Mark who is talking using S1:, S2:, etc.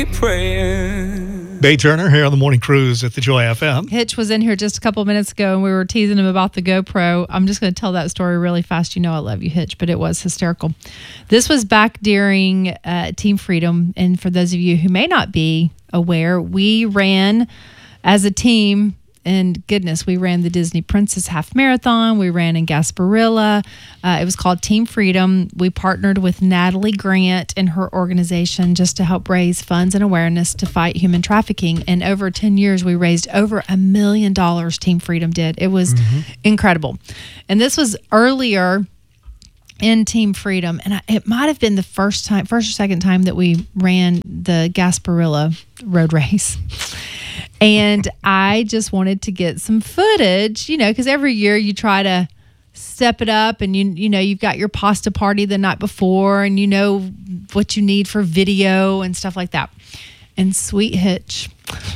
S1: Bay Turner here on the Morning Cruise at the Joy FM.
S2: Hitch was in here just a couple minutes ago, and we were teasing him about the GoPro. I'm just going to tell that story really fast. You know I love you, Hitch, but it was hysterical. This was back during Team Freedom, and for those of you who may not be aware, we ran as a team. And goodness, we ran the Disney Princess Half Marathon. We ran in Gasparilla. It was called Team Freedom. We partnered with Natalie Grant and her organization just to help raise funds and awareness to fight human trafficking. And over 10 years, we raised over $1 million. Team Freedom did. It was incredible. And this was earlier in Team Freedom, and it might have been the first or second time that we ran the Gasparilla road race. And I just wanted to get some footage, because every year you try to step it up, and you know you've got your pasta party the night before, and you know what you need for video and stuff like that. And sweet Hitch